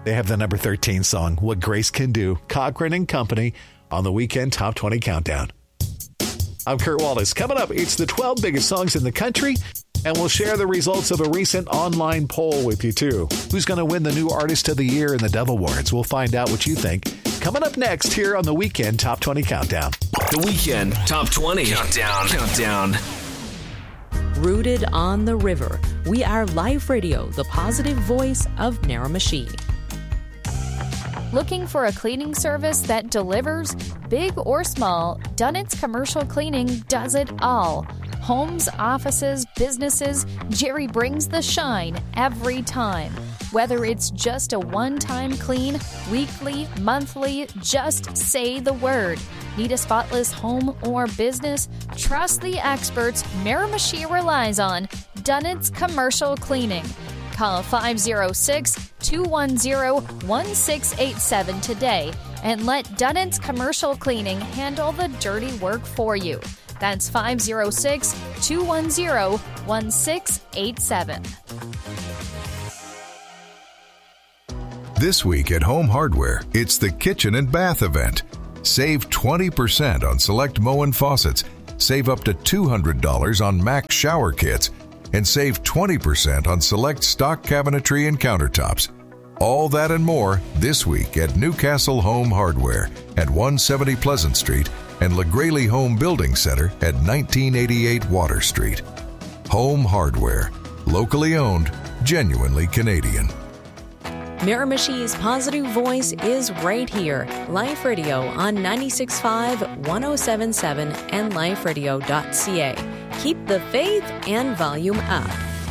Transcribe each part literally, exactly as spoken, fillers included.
They have the number thirteen song, What Grace Can Do, Cochran and Company, on the Weekend Top twenty Countdown. I'm Kurt Wallace. Coming up, it's the twelve biggest songs in the country, and we'll share the results of a recent online poll with you, too. Who's going to win the new Artist of the Year in the Dove Awards? We'll find out what you think. Coming up next here on the Weekend Top twenty Countdown. The Weekend Top twenty Countdown. Countdown. Rooted on the river, we are Life Radio, the positive voice of Miramichi. Looking for a cleaning service that delivers? Big or small, Dunnett's Commercial Cleaning does it all. Homes, offices, businesses, Jerry brings the shine every time. Whether it's just a one-time clean, weekly, monthly, just say the word. Need a spotless home or business? Trust the experts Miramichi relies on. Dunnett's Commercial Cleaning. Call five oh six, two one oh, one six eight seven today and let Dunnett's Commercial Cleaning handle the dirty work for you. That's five oh six, two one oh, one six eight seven. This week at Home Hardware, it's the Kitchen and Bath event. Save twenty percent on select Moen faucets, save up to two hundred dollars on Max shower kits, and save twenty percent on select stock cabinetry and countertops. All that and more this week at Newcastle Home Hardware at one seventy Pleasant Street and LaGraley Home Building Center at nineteen eighty-eight Water Street. Home Hardware. Locally owned, genuinely Canadian. Miramichi's positive voice is right here. Life Radio on ninety-six point five, one oh seven point seven and life radio dot c a. Keep the faith and volume up.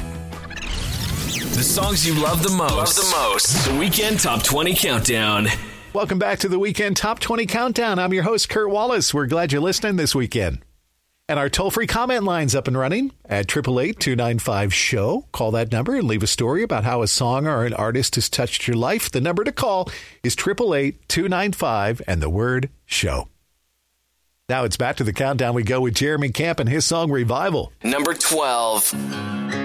The songs you love the most. Love the most. The Weekend Top twenty Countdown. Welcome back to the Weekend Top twenty Countdown. I'm your host, Kurt Wallace. We're glad you're listening this weekend. And our toll-free comment line's up and running at eight eight eight, two nine five, S H O W. Call that number and leave a story about how a song or an artist has touched your life. The number to call is eight eight eight, two nine five and the word S H O W. Now it's back to the countdown we go with Jeremy Camp and his song Revival. Number twelve.